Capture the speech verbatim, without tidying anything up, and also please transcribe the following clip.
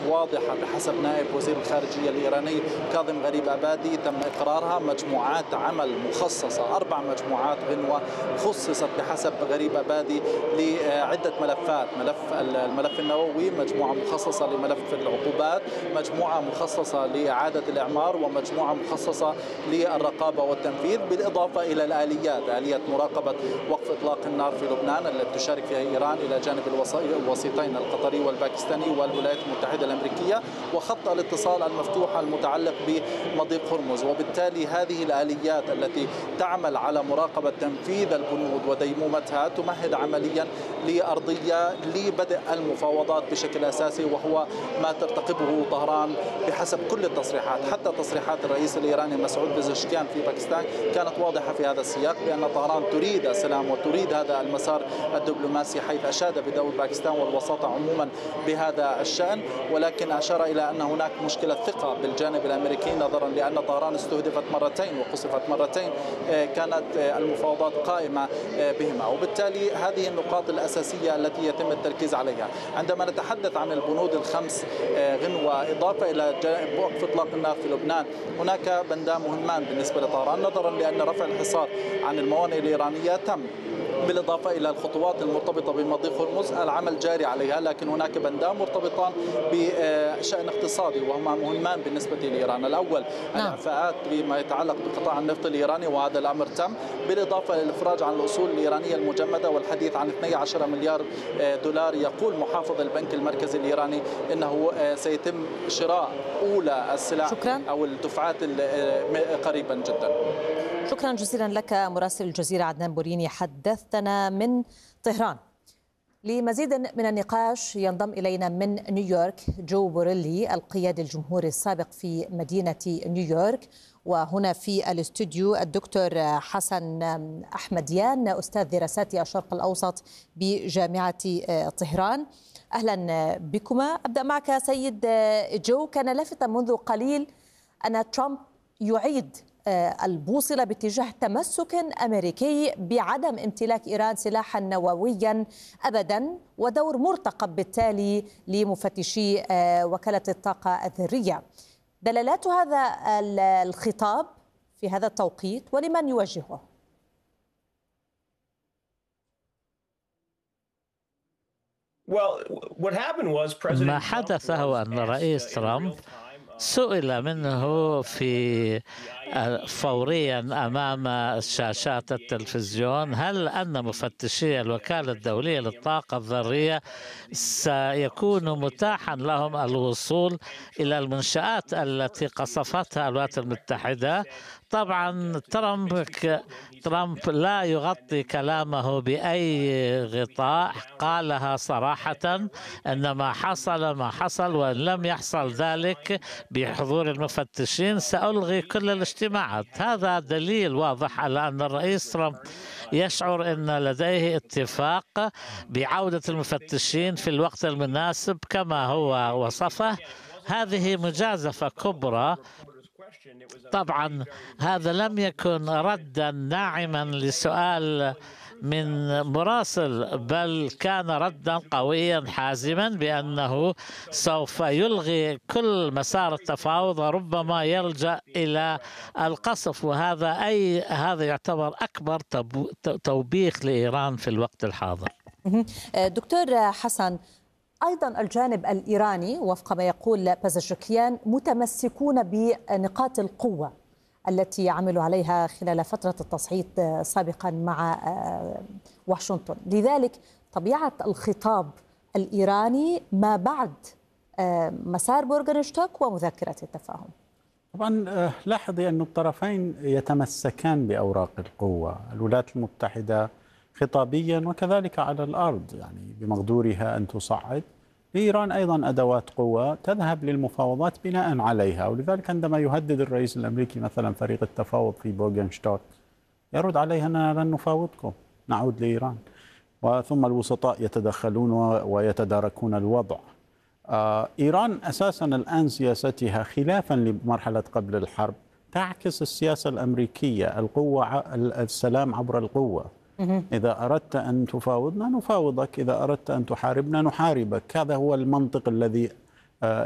واضحة بحسب نائب وزير الخارجية الإيراني كاظم غريب أبادي تم إقرارها، مجموعات عمل مخصصة، أربع مجموعات غنوة خصصت بحسب غريب أبادي لعدة ملفات، ملف الملف النووي، مجموعة مخصصة لملف العقوبات، مجموعة مخصصة لإعادة الإعمار، ومجموعة مخصصة للرقابة والتنفيذ، بالإضافة إلى الآليات، آلية مراقبة وقف إطلاق النار في لبنان التي تشارك فيها إيران إلى جانب الوسيطين القطري والباكستاني والولايات المتحدة الأمريكية، وخط الاتصال المفتوح المتعلق بمضيق هرمز. وبالتالي هذه الآليات التي تعمل على مراقبة تنفيذ البنود وديمومتها تمهد عمليا لأرضية لبدء المفاوضات بشكل أساسي، وهو ما ترتقبه طهران بحسب كل التصريحات. حتى تصريحات الرئيس الإيراني مسعود بزشكيان في باكستان كانت واضحة في هذا السياق، بأن طهران تريد السلام وتريد هذا المسار الدبلوماسي، حيث أشاد بدور باكستان والوساطة عموما بهذا الشأن، ولكن أشار إلى أن هناك مشكلة ثقة بالجانب الأمريكي، نظرا لأن طهران استهدفت مرتين وقصفت مرتين كانت المفاوضات قائمة بهما. وبالتالي هذه النقاط الأساسية التي يتم التركيز عليها عندما نتحدث عن البنود الخمس غنوة، إضافة إلى وقف إطلاق النار في لبنان، هناك بندان مهمان بالنسبة لطهران، نظرا لأن رفع الحصار عن الموانئ الإيرانية تم، بالإضافة إلى الخطوات المرتبطة بمضيق هرمز العمل جاري عليها، لكن هناك بندان مرتبطان بشأن اقتصادي وهما مهمان بالنسبة لإيران. الأول الإعفاءات بما يتعلق بقطاع النفط الإيراني، وهذا الأمر تم، بالإضافة للإفراج عن الأصول الإيرانية المجمدة والحديث عن اثني عشر مليار دولار. يقول محافظ البنك المركزي الإيراني أنه سيتم شراء أولى السلع شكرا. أو الدفعات قريبا جدا. شكرا جزيلا لك مراسل الجزيرة عدنان بوريني، حدثتنا من طهران. لمزيد من النقاش ينضم إلينا من نيويورك جو بوريلي، القيادي الجمهوري السابق في مدينة نيويورك، وهنا في الاستوديو الدكتور حسن أحمديان، أستاذ دراسات الشرق الأوسط بجامعة طهران. أهلا بكما. أبدأ معك سيد جو. كان لافتا منذ قليل أن ترامب يعيد البوصلة باتجاه تمسك أمريكي بعدم امتلاك إيران سلاحا نوويا أبدا، ودور مرتقب بالتالي لمفتشي وكالة الطاقة الذرية. دلالات هذا الخطاب في هذا التوقيت ولمن يوجهه؟ ما حدث هو أن الرئيس ترامب سئل منه في فوريا أمام شاشات التلفزيون هل أن مفتشي الوكالة الدولية للطاقة الذرية سيكون متاحا لهم الوصول إلى المنشآت التي قصفتها الولايات المتحدة. طبعا ترامب ترامب لا يغطي كلامه بأي غطاء، قالها صراحة أن ما حصل ما حصل، وإن لم يحصل ذلك بحضور المفتشين سألغي كل الاجتماعات. هذا دليل واضح على أن الرئيس ترامب يشعر أن لديه اتفاق بعودة المفتشين في الوقت المناسب كما هو وصفه. هذه مجازفة كبرى. طبعا هذا لم يكن ردا ناعما لسؤال من مراسل، بل كان ردا قويا حازما بأنه سوف يلغي كل مسار التفاوض وربما يلجأ إلى القصف، وهذا أي هذا يعتبر أكبر توبيخ لإيران في الوقت الحاضر. دكتور حسن، أيضا الجانب الإيراني وفق ما يقول بازشكيان متمسكون بنقاط القوة التي عملوا عليها خلال فترة التصعيد سابقا مع واشنطن، لذلك طبيعة الخطاب الإيراني ما بعد مسار بورغنشتوك ومذكرة التفاهم. طبعا لاحظي أن الطرفين يتمسكان بأوراق القوة، الولايات المتحدة خطابيا وكذلك على الأرض، يعني بمقدورها أن تصعد، لإيران أيضا أدوات قوة تذهب للمفاوضات بناء عليها. ولذلك عندما يهدد الرئيس الأمريكي مثلا فريق التفاوض في بورغنشتوك يرد عليه أننا لن نفاوضكم، نعود لإيران، وثم الوسطاء يتدخلون ويتداركون الوضع. آه إيران أساسا الآن سياستها خلافا لمرحلة قبل الحرب تعكس السياسة الأمريكية، القوة السلام عبر القوة. إذا أردت أن تفاوضنا نفاوضك، إذا أردت أن تحاربنا نحاربك. هذا هو المنطق الذي